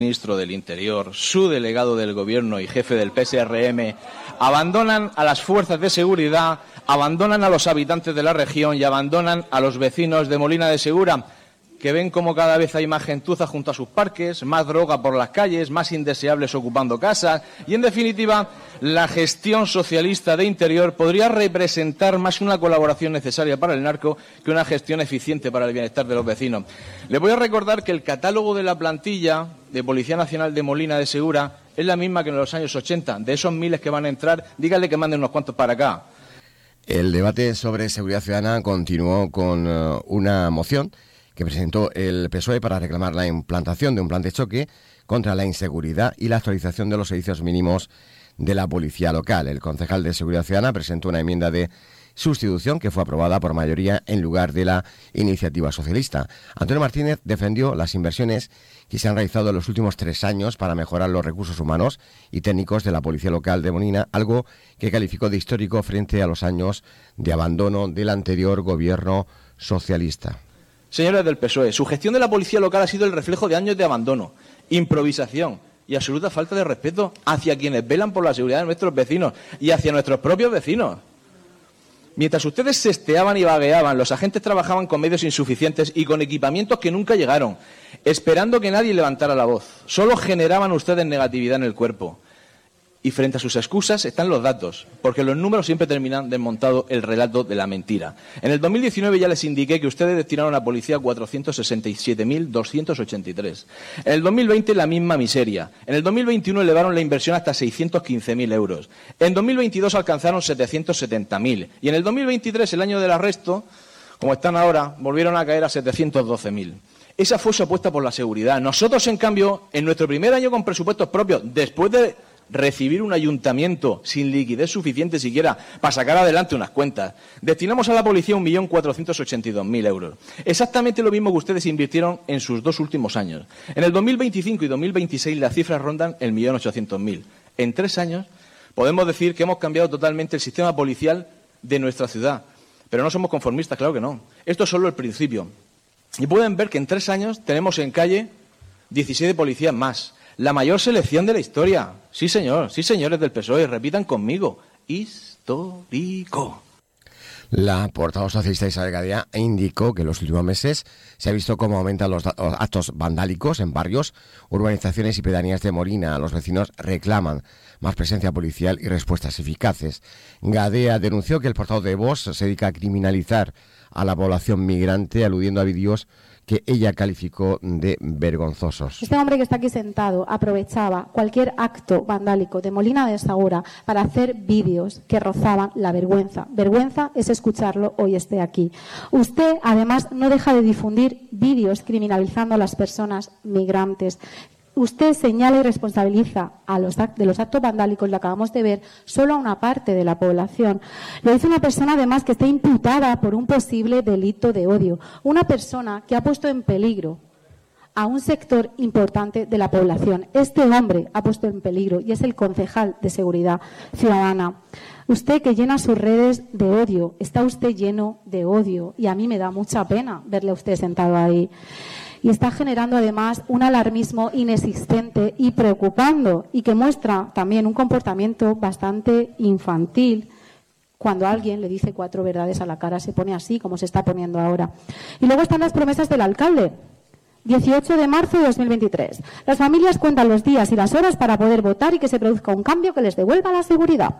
ministro del Interior, su delegado del Gobierno y jefe del PSRM, abandonan a las fuerzas de seguridad, abandonan a los habitantes de la región y abandonan a los vecinos de Molina de Segura, que ven como cada vez hay más gentuza junto a sus parques, más droga por las calles, más indeseables ocupando casas y, en definitiva, la gestión socialista de Interior podría representar más una colaboración necesaria para el narco que una gestión eficiente para el bienestar de los vecinos. Les voy a recordar que el catálogo de la plantilla de Policía Nacional de Molina de Segura es la misma que en los años 80. De esos miles que van a entrar, díganle que manden unos cuantos para acá. El debate sobre seguridad ciudadana continuó con una moción que presentó el PSOE para reclamar la implantación de un plan de choque contra la inseguridad y la actualización de los servicios mínimos de la policía local. El concejal de Seguridad Ciudadana presentó una enmienda de sustitución que fue aprobada por mayoría en lugar de la iniciativa socialista. Antonio Martínez defendió las inversiones que se han realizado en los últimos 3 años para mejorar los recursos humanos y técnicos de la policía local de Molina, algo que calificó de histórico frente a los años de abandono del anterior gobierno socialista. Señores del PSOE, su gestión de la policía local ha sido el reflejo de años de abandono, improvisación y absoluta falta de respeto hacia quienes velan por la seguridad de nuestros vecinos y hacia nuestros propios vecinos. Mientras ustedes sesteaban y vagueaban, los agentes trabajaban con medios insuficientes y con equipamientos que nunca llegaron, esperando que nadie levantara la voz. Solo generaban ustedes negatividad en el cuerpo. Y frente a sus excusas están los datos, porque los números siempre terminan desmontado el relato de la mentira. En el 2019 ya les indiqué que ustedes destinaron a la policía 467.283. En el 2020 la misma miseria. En el 2021 elevaron la inversión hasta 615.000 euros. En 2022 alcanzaron 770.000. Y en el 2023, el año del arresto, como están ahora, volvieron a caer a 712.000. Esa fue su apuesta por la seguridad. Nosotros, en cambio, en nuestro primer año con presupuestos propios, después de recibir un ayuntamiento sin liquidez suficiente siquiera para sacar adelante unas cuentas, destinamos a la policía 1.482.000 euros. Exactamente lo mismo que ustedes invirtieron en sus 2 últimos años. En el 2025 y 2026 las cifras rondan el 1.800.000. En 3 años podemos decir que hemos cambiado totalmente el sistema policial de nuestra ciudad. Pero no somos conformistas, claro que no. Esto es solo el principio. Y pueden ver que en 3 años tenemos en calle 17 policías más. La mayor selección de la historia. Sí, señor. Sí, señores del PSOE. Repitan conmigo. Histórico. La portavoz socialista Isabel Gadea indicó que en los últimos meses se ha visto cómo aumentan los actos vandálicos en barrios, urbanizaciones y pedanías de Molina. Los vecinos reclaman más presencia policial y respuestas eficaces. Gadea denunció que el portavoz de Vox se dedica a criminalizar a la población migrante, aludiendo a vídeos que ella calificó de vergonzosos. Este hombre que está aquí sentado aprovechaba cualquier acto vandálico de Molina de Segura para hacer vídeos que rozaban la vergüenza. Vergüenza es escucharlo hoy esté aquí. Usted, además, no deja de difundir vídeos criminalizando a las personas migrantes. Usted señala y responsabiliza de los actos vandálicos, lo acabamos de ver, solo a una parte de la población. Lo dice una persona, además, que está imputada por un posible delito de odio. Una persona que ha puesto en peligro a un sector importante de la población. Este hombre ha puesto en peligro y es el concejal de Seguridad Ciudadana. Usted que llena sus redes de odio, está usted lleno de odio y a mí me da mucha pena verle a usted sentado ahí. Y está generando además un alarmismo inexistente y preocupando y que muestra también un comportamiento bastante infantil. Cuando alguien le dice 4 verdades a la cara se pone así como se está poniendo ahora. Y luego están las promesas del alcalde. 18 de marzo de 2023. Las familias cuentan los días y las horas para poder votar y que se produzca un cambio que les devuelva la seguridad.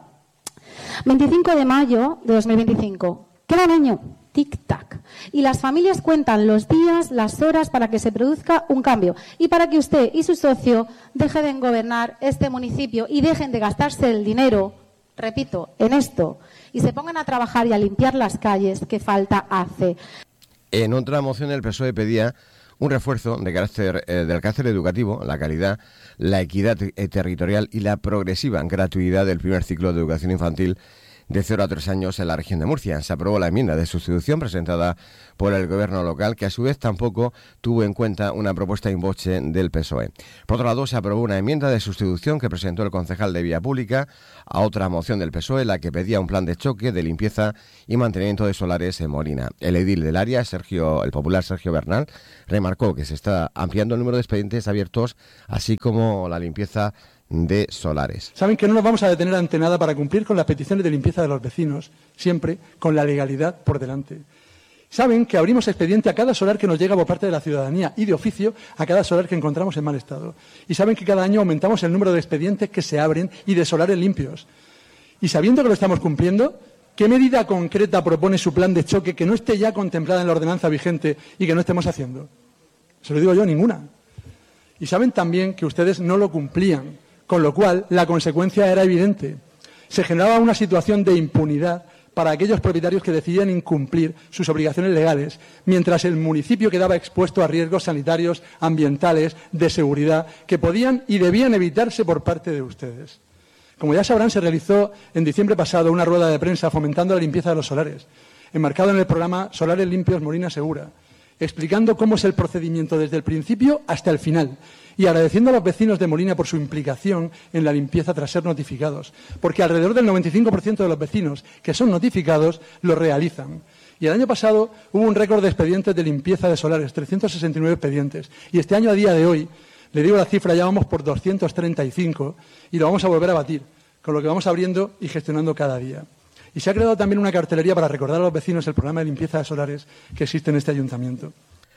25 de mayo de 2025. Queda un año. Tic-tac. Y las familias cuentan los días, las horas para que se produzca un cambio y para que usted y su socio dejen de gobernar este municipio y dejen de gastarse el dinero, repito, en esto, y se pongan a trabajar y a limpiar las calles que falta hace. En otra moción el PSOE pedía un refuerzo del carácter educativo, la calidad, la equidad territorial y la progresiva gratuidad del primer ciclo de educación infantil de 0 a 3 años en la región de Murcia. Se aprobó la enmienda de sustitución presentada por el gobierno local, que a su vez tampoco tuvo en cuenta una propuesta in voce del PSOE. Por otro lado, se aprobó una enmienda de sustitución que presentó el concejal de Vía Pública a otra moción del PSOE, la que pedía un plan de choque de limpieza y mantenimiento de solares en Molina. El edil del área, el popular Sergio Bernal, remarcó que se está ampliando el número de expedientes abiertos, así como la limpieza de solares. Saben que no nos vamos a detener ante nada para cumplir con las peticiones de limpieza de los vecinos, siempre con la legalidad por delante. Saben que abrimos expediente a cada solar que nos llega por parte de la ciudadanía y de oficio a cada solar que encontramos en mal estado. Y saben que cada año aumentamos el número de expedientes que se abren y de solares limpios. Y sabiendo que lo estamos cumpliendo, ¿qué medida concreta propone su plan de choque que no esté ya contemplada en la ordenanza vigente y que no estemos haciendo? Se lo digo yo, ninguna. Y saben también que ustedes no lo cumplían, con lo cual la consecuencia era evidente. Se generaba una situación de impunidad para aquellos propietarios que decidían incumplir sus obligaciones legales, mientras el municipio quedaba expuesto a riesgos sanitarios, ambientales, de seguridad, que podían y debían evitarse por parte de ustedes. Como ya sabrán, se realizó en diciembre pasado una rueda de prensa fomentando la limpieza de los solares, enmarcado en el programa Solares Limpios Molina Segura, explicando cómo es el procedimiento desde el principio hasta el final, y agradeciendo a los vecinos de Molina por su implicación en la limpieza tras ser notificados, porque alrededor del 95% de los vecinos que son notificados lo realizan. Y el año pasado hubo un récord de expedientes de limpieza de solares, 369 expedientes, y este año, a día de hoy, le digo la cifra, ya vamos por 235 y lo vamos a volver a batir, con lo que vamos abriendo y gestionando cada día. Y se ha creado también una cartelería para recordar a los vecinos el programa de limpieza de solares que existe en este ayuntamiento.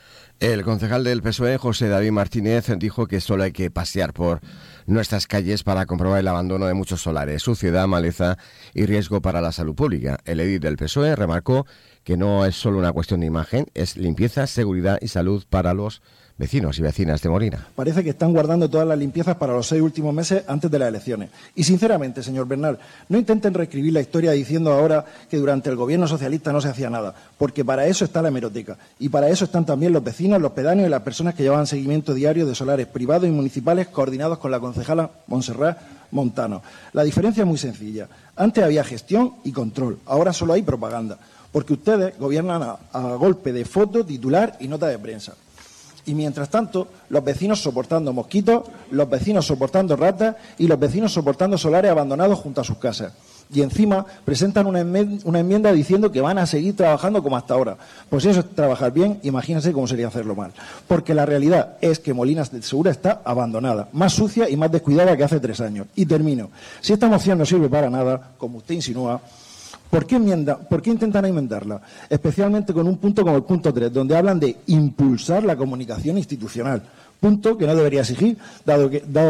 El concejal del PSOE, José David Martínez, dijo que solo hay que pasear por nuestras calles para comprobar el abandono de muchos solares, suciedad, maleza y riesgo para la salud pública. El edil del PSOE remarcó que no es solo una cuestión de imagen, es limpieza, seguridad y salud para los vecinos y vecinas de Molina. Parece que están guardando todas las limpiezas para los 6 últimos meses antes de las elecciones. Y sinceramente, señor Bernal, no intenten reescribir la historia diciendo ahora que durante el gobierno socialista no se hacía nada, porque para eso está la hemeroteca. Y para eso están también los vecinos, los pedáneos y las personas que llevaban seguimiento diario de solares privados y municipales coordinados con la concejala Montserrat Montano. La diferencia es muy sencilla. Antes había gestión y control, ahora solo hay propaganda, porque ustedes gobiernan a golpe de foto, titular y nota de prensa. Y mientras tanto, los vecinos soportando mosquitos, los vecinos soportando ratas y los vecinos soportando solares abandonados junto a sus casas. Y encima presentan una enmienda diciendo que van a seguir trabajando como hasta ahora. Pues eso es trabajar bien, imagínense cómo sería hacerlo mal. Porque la realidad es que Molina Segura está abandonada, más sucia y más descuidada que hace 3 años. Y termino. Si esta moción no sirve para nada, como usted insinúa, ¿por qué intentan enmendarla? Especialmente con un punto como el punto 3, donde hablan de impulsar la comunicación institucional. Punto que no debería exigir, dado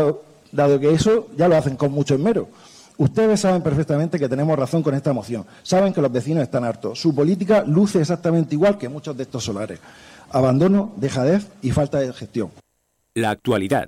que eso ya lo hacen con mucho esmero. Ustedes saben perfectamente que tenemos razón con esta moción. Saben que los vecinos están hartos. Su política luce exactamente igual que muchos de estos solares. Abandono, dejadez y falta de gestión. La actualidad.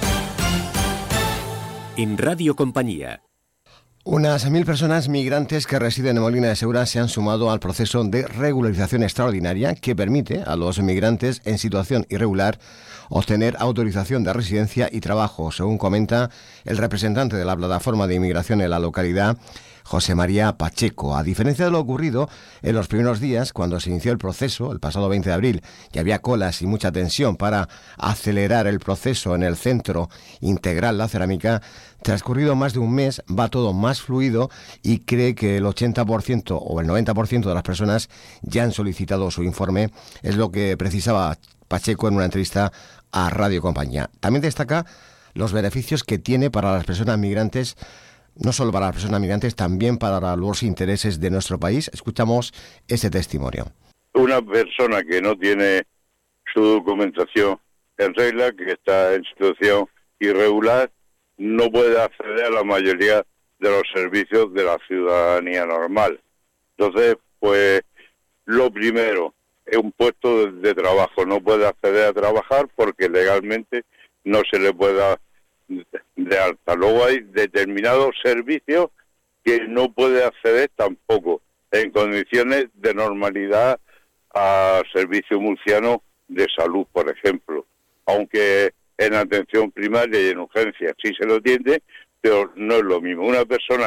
En Radio Compañía. Unas 1.000 personas migrantes que residen en Molina de Segura se han sumado al proceso de regularización extraordinaria que permite a los migrantes en situación irregular obtener autorización de residencia y trabajo, según comenta el representante de la plataforma de inmigración en la localidad, José María Pacheco. A diferencia de lo ocurrido en los primeros días, cuando se inició el proceso, el pasado 20 de abril, y había colas y mucha tensión para acelerar el proceso en el Centro Integral La Cerámica, transcurrido más de un mes, va todo más fluido y cree que el 80% o el 90% de las personas ya han solicitado su informe. Es lo que precisaba Pacheco en una entrevista a Radio Compañía. También destaca los beneficios que tiene para las personas migrantes, no solo para las personas migrantes, también para los intereses de nuestro país. Escuchamos ese testimonio. Una persona que no tiene su documentación en regla, que está en situación irregular, no puede acceder a la mayoría de los servicios de la ciudadanía normal. Entonces, pues, lo primero es un puesto de trabajo. No puede acceder a trabajar porque legalmente no se le puede dar de alta. Luego hay determinados servicios que no puede acceder tampoco en condiciones de normalidad a servicio murciano de salud, por ejemplo, aunque en atención primaria y en urgencia sí se lo atiende, pero no es lo mismo. Una persona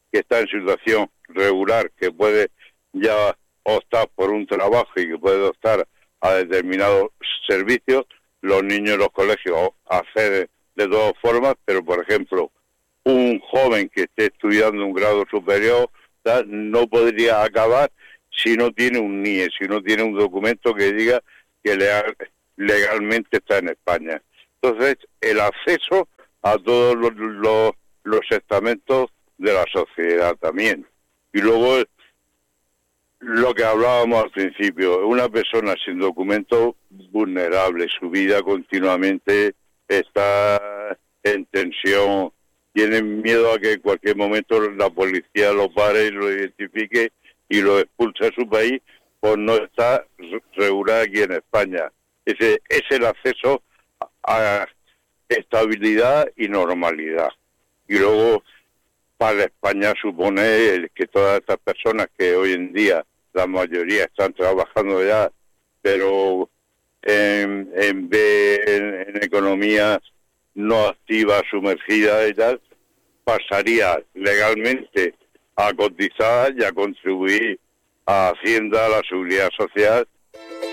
que está en situación regular, que puede ya optar por un trabajo y que puede optar a determinados servicios, los niños en los colegios acceden de todas formas, pero por ejemplo, un joven que esté estudiando un grado superior no podría acabar si no tiene un NIE, si no tiene un documento que diga que legalmente está en España. Entonces, el acceso a todos los estamentos de la sociedad también. Y luego, lo que hablábamos al principio, una persona sin documento vulnerable, su vida continuamente está en tensión, tienen miedo a que en cualquier momento la policía lo pare y lo identifique y lo expulse a su país por no estar regular aquí en España. Ese es el acceso a estabilidad y normalidad. Y luego, para España supone que todas estas personas que hoy en día, la mayoría están trabajando ya, pero en economía no activa, sumergida y tal, pasaría legalmente a cotizar y a contribuir a Hacienda, a la Seguridad Social,